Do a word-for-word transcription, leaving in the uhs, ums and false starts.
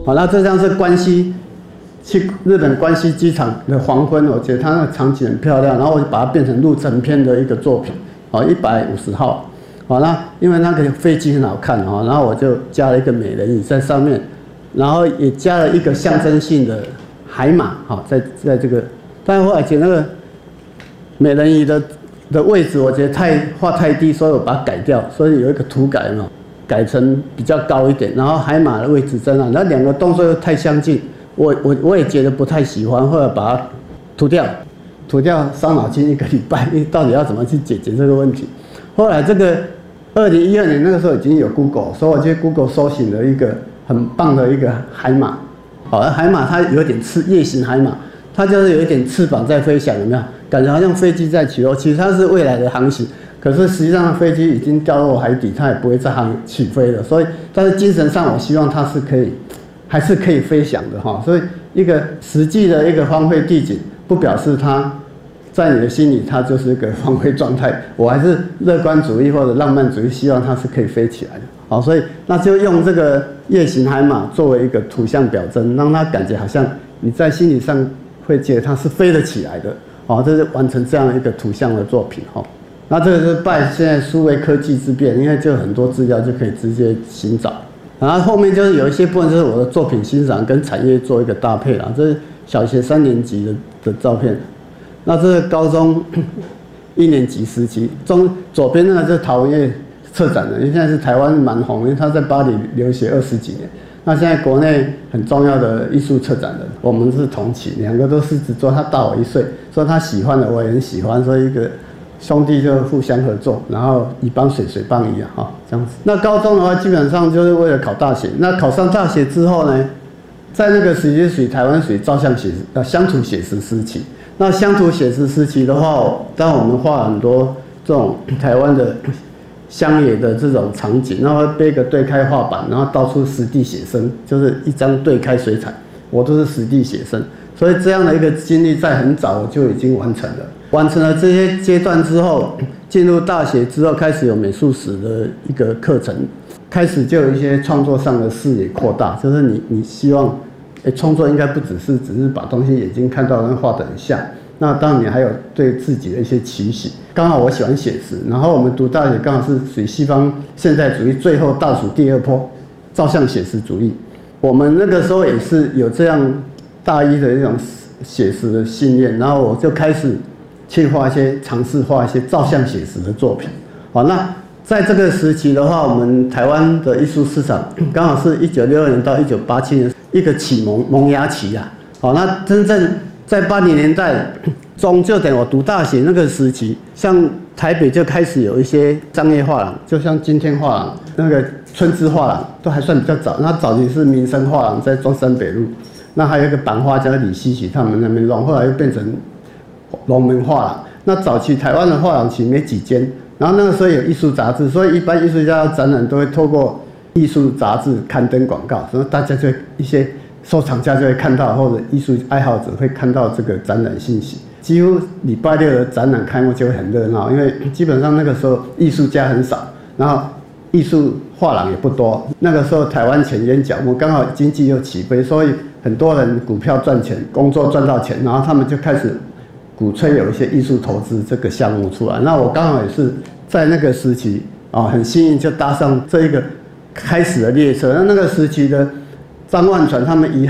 好，那这张是关西去日本关西机场的黄昏，我觉得它那个场景很漂亮，然后我就把它变成录成片的一个作品，好，一百五十号。好，那因为那个飞机很好看啊，然后我就加了一个美人鱼在上面，然后也加了一个象征性的海马，好，在在这个，但是后来觉得那个美人鱼的的位置，我觉得太画太低，所以我把它改掉，所以有一个涂改嘛，改成比较高一点，然后海马的位置在那，那两个动作又太相近，我我我也觉得不太喜欢，后来把它涂掉，涂掉伤脑筋一个礼拜，到底要怎么去解决这个问题？后来这个。二零一二年那个时候已经有 Google， 所以我去 Google 搜寻了一个很棒的一个海马。好，海马它有点翅，夜行海马，它就是有一点翅膀在飞翔，有没有？感觉好像飞机在起落，其实它是未来的航行，可是实际上飞机已经掉落海底，它也不会再航起飞了。所以，但是精神上我希望它是可以，还是可以飞翔的哈。所以，一个实际的一个荒废地景，不表示它。在你的心里，它就是一个荒废状态。我还是乐观主义或者浪漫主义，希望它是可以飞起来的。好，所以那就用这个夜行海马作为一个图像表征，让它感觉好像你在心理上会觉得它是飞得起来的。好，这是完成这样一个图像的作品。好，那这个是拜现在数位科技之便，因为就很多资料就可以直接寻找。然后后面就是有一些部分就是我的作品欣赏跟产业做一个搭配啦。这是小学三年级的的照片。那这是高中一年级时期，中左边那个就是陶文业策展人，因为现在是台湾蛮红，因为他在巴黎留学二十几年。那现在国内很重要的艺术策展人，我们是同期，两个都是只做，他大我一岁，说他喜欢的我也很喜欢，所以一个兄弟就互相合作，然后以帮水水帮鱼啊，哈，这样子。那高中的话，基本上就是为了考大学。那考上大学之后呢，在那个时期属于台湾属于照相写实呃乡土写实时期。那乡土写实时期的话，当我们画很多这种台湾的乡野的这种场景，然后背个对开画板，然后到处实地写生，就是一张对开水彩，我都是实地写生。所以这样的一个经历在很早就已经完成了。完成了这些阶段之后，进入大学之后，开始有美术史的一个课程，开始就有一些创作上的视野扩大，就是你你希望。哎，创作应该不只是只是把东西眼睛看到跟画得很像，那当然你还有对自己的一些期许。刚好我喜欢写实，然后我们读大学刚好是属于西方现代主义最后倒数第二波照相写实主义。我们那个时候也是有这样大一的一种写实的信念，然后我就开始去画一些尝试画一些照相写实的作品。好，那在这个时期的话，我们台湾的艺术市场刚好是一九六二年到一九八七年。一个启蒙萌芽期啊，好，那真正在八零年代中，就等我读大学那个时期，像台北就开始有一些商业画廊，就像今天画廊、那个春之画廊都还算比较早。那早期是民生画廊在中山北路，那还有一个版画家李希喜他们那边弄，后来又变成龙门画廊。那早期台湾的画廊其实没几间，然后那个时候有艺术杂志，所以一般艺术家的展览都会透过艺术杂志刊登广告，所以大家就会一些收藏家就会看到，或者艺术爱好者会看到这个展览信息。几乎礼拜六的展览开幕就会很热闹，因为基本上那个时候艺术家很少，然后艺术画廊也不多。那个时候台湾前烟角木，刚好经济又起飞，所以很多人股票赚钱，工作赚到钱，然后他们就开始鼓吹有一些艺术投资这个项目出来。那我刚好也是在那个时期啊，很幸运就搭上这一个开始的列车。那那个时期的张万传他们遗